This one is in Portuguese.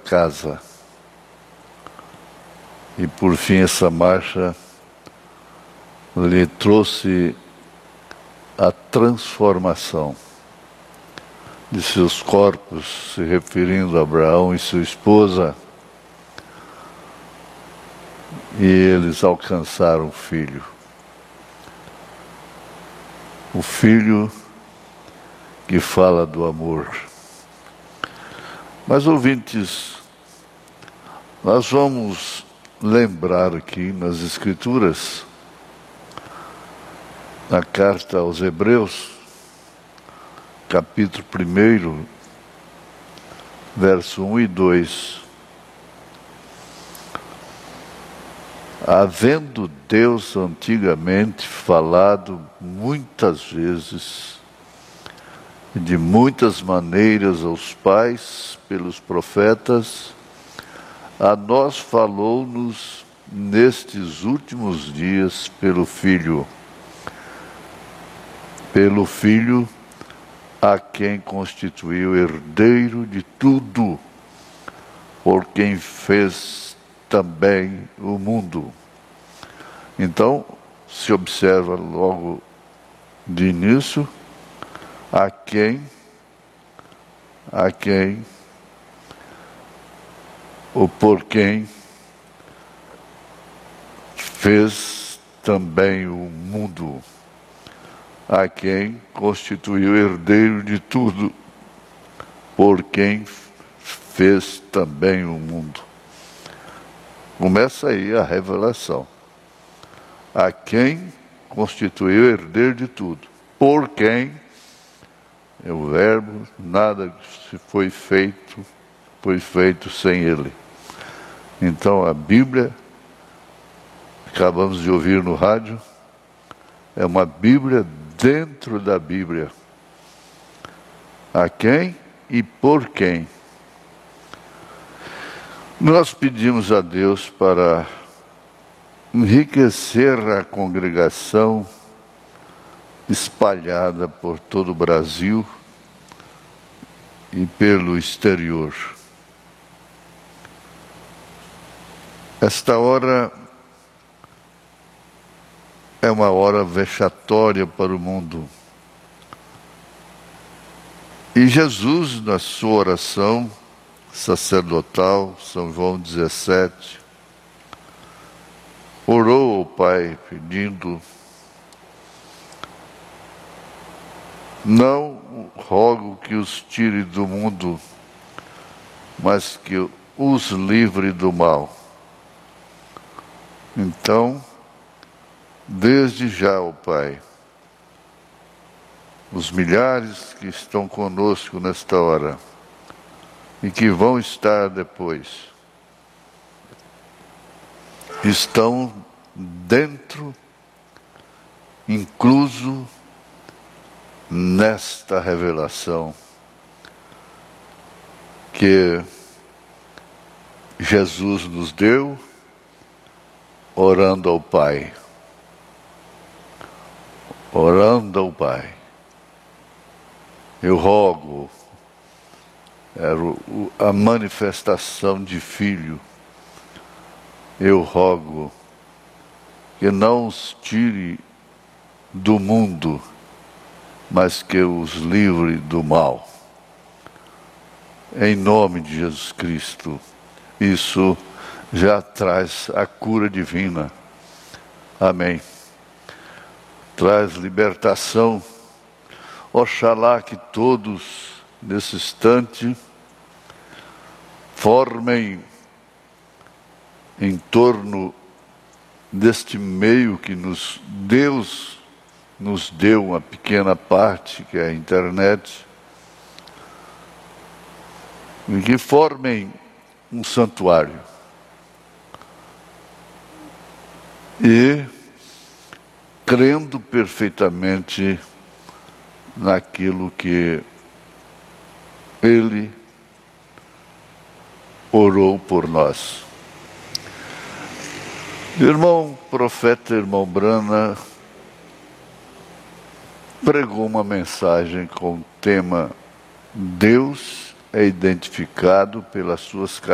casa. E por fim essa marcha lhe trouxe a transformação de seus corpos, se referindo a Abraão e sua esposa, e eles alcançaram o filho. O filho que fala do amor. Mas, ouvintes, nós vamos lembrar aqui nas Escrituras, na carta aos Hebreus, capítulo 1, verso 1 e 2. Havendo Deus antigamente falado muitas vezes, de muitas maneiras aos pais, pelos profetas, a nós falou-nos nestes últimos dias pelo Filho. Pelo Filho, a quem constituiu herdeiro de tudo, por quem fez também o mundo. Então, se observa logo de início, a quem, ou por quem fez também o mundo, a quem constituiu herdeiro de tudo, por quem fez também o mundo. Começa aí a revelação. A quem constituiu herdeiro de tudo, por quem é o verbo, nada se foi feito sem ele. Então a Bíblia, acabamos de ouvir no rádio, é uma Bíblia dentro da Bíblia. A quem e por quem. Nós pedimos a Deus para enriquecer a congregação espalhada por todo o Brasil e pelo exterior. Esta hora é uma hora vexatória para o mundo. E Jesus, na sua oração sacerdotal, São João 17, orou ao Pai pedindo: não rogo que os tire do mundo, mas que os livre do mal. Então, desde já, ó Pai, os milhares que estão conosco nesta hora e que vão estar depois, estão dentro, incluso nesta revelação que Jesus nos deu, orando ao Pai. Orando ao Pai. Eu rogo, era a manifestação de Filho, eu rogo que não os tire do mundo, mas que os livre do mal. Em nome de Jesus Cristo, isso já traz a cura divina. Amém. Traz libertação. Oxalá que todos, nesse instante, formem em torno deste meio que Deus nos deu uma pequena parte, que é a internet, e que formem um santuário. E crendo perfeitamente naquilo que Ele orou por nós. Irmão profeta, irmão Brana, pregou uma mensagem com o tema: Deus é identificado pelas suas